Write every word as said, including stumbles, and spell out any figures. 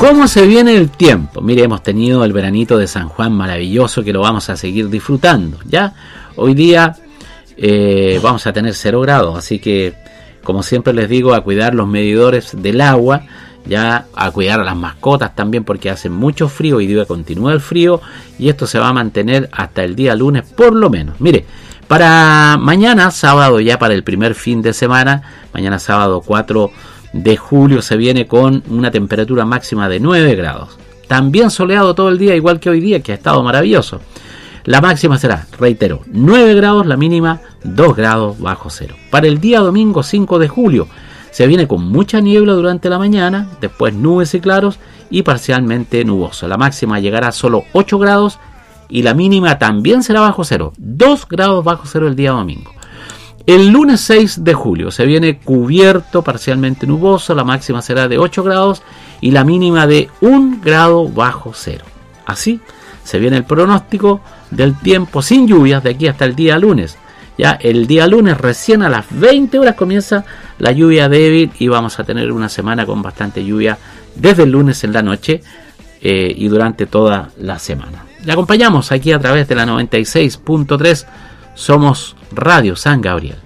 ¿Cómo se viene el tiempo? Mire, hemos tenido el veranito de San Juan maravilloso que lo vamos a seguir disfrutando. Ya hoy día eh, vamos a tener cero grados, así que como siempre les digo, a cuidar los medidores del agua, ya a cuidar a las mascotas también porque hace mucho frío. Hoy día continúa el frío y esto se va a mantener hasta el día lunes por lo menos. Mire, para mañana sábado, ya para el primer fin de semana, mañana sábado cuatro de julio se viene con una temperatura máxima de nueve grados. También soleado todo el día, igual que hoy día, que ha estado maravilloso. La máxima será, reitero, nueve grados, la mínima dos grados bajo cero. Para el día domingo cinco de julio se viene con mucha niebla durante la mañana, después nubes y claros y parcialmente nuboso. La máxima llegará a solo ocho grados y la mínima también será bajo cero, dos grados bajo cero el día domingo. El lunes seis de julio se viene cubierto, parcialmente nuboso, la máxima será de ocho grados y la mínima de un grado bajo cero. Así se viene el pronóstico del tiempo sin lluvias de aquí hasta el día lunes. Ya el día lunes recién a las veinte horas comienza la lluvia débil y vamos a tener una semana con bastante lluvia desde el lunes en la noche eh, y durante toda la semana. Le acompañamos aquí a través de la noventa y seis punto tres. Somos Radio San Gabriel.